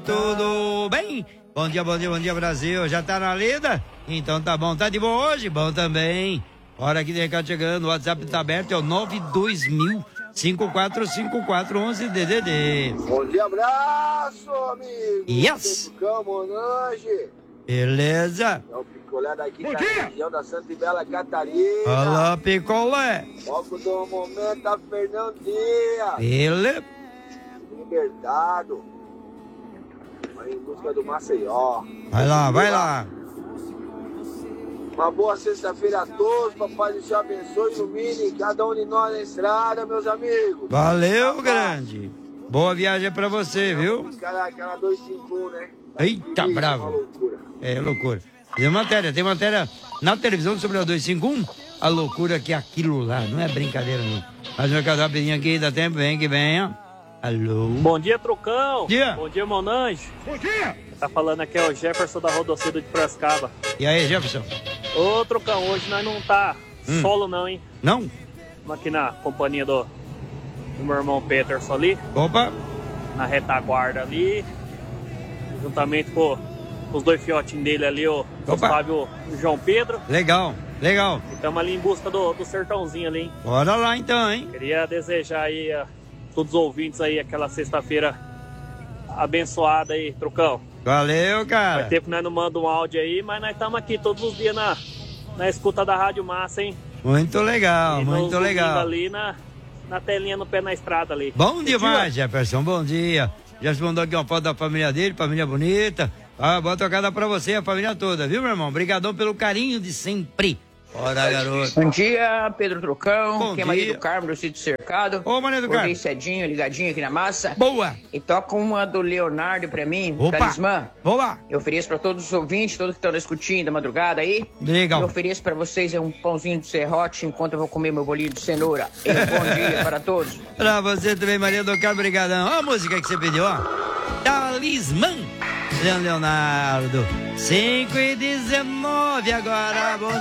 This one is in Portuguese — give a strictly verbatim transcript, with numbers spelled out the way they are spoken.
Tudo bem? Bom dia, bom dia, bom dia, Brasil. Já tá na lida? Então tá bom. Tá de boa hoje? Bom também. Hora que de recado chegando. O WhatsApp tá aberto. É o nove dois mil, cinco quatro cinco quatro, onze D D D. Bom dia, abraço, amigo. Yes. Monange. Beleza. É o picolé daqui da região da Santa e Bela Catarina. Olá, picolé. Foco do momento da Fernandinha. Ele. Liberdado. Vai em busca do Maceió. Vai lá, vai lá. Uma boa sexta-feira a todos. Papai do Céu abençoe e ilumine cada um de nós na estrada, meus amigos. Valeu, grande. Boa viagem pra você, viu? Aquela, aquela duzentos e cinquenta e um, né? Eita, Ih, bravo. uma loucura. É loucura. Tem matéria, tem matéria na televisão sobre a duzentos e cinquenta e um. A loucura que é aquilo lá, não é brincadeira não. Mas meu casal rapidinho aqui, dá tempo, vem que venha. Alô? Bom dia, Trucão. Dia. Bom dia, Monange. Bom dia. Tá falando aqui é o Jefferson da Rodocida de Piracicaba. E aí, Jefferson? Ô, Trucão, hoje nós não tá Hum. solo não, hein? Não? Estamos aqui na companhia do, do meu irmão Peterson ali, Opa. na retaguarda ali, juntamente com, com os dois fiotinhos dele ali, o Fábio e o João Pedro. Legal, legal. Estamos ali em busca do, do sertãozinho ali, hein? Bora lá então, hein? Queria desejar aí a todos os ouvintes aí aquela sexta-feira abençoada aí, Trucão. Valeu, cara. Faz tempo que nós não mandamos um áudio aí, mas nós estamos aqui todos os dias na, na escuta da Rádio Massa, hein? Muito legal, E muito nos legal. domingos ali na, na telinha no pé na estrada ali. Bom demais, Jefferson, bom dia. Já se mandou aqui uma foto da família dele, família bonita. Ah, boa tocada pra você e a família toda, viu, meu irmão? Obrigadão pelo carinho de sempre. Bora, garoto. Bom dia, Pedro Trucão. Bom Aqui é Maria dia. do Carmo, do Sítio Cercado. Ô, Maria do Acordei Carmo. cedinho, ligadinho aqui na massa. Boa. E toca uma do Leonardo pra mim, Opa. Talismã. Vamos lá. Eu ofereço pra todos os ouvintes, todos que estão escutando da madrugada aí. Legal. Eu ofereço pra vocês um pãozinho de serrote enquanto eu vou comer meu bolinho de cenoura. E um bom dia para todos. Pra você também, Maria do Carmo, brigadão. Ó a música que você pediu, ó. Talismã, Leonardo. cinco e dezenove agora, bom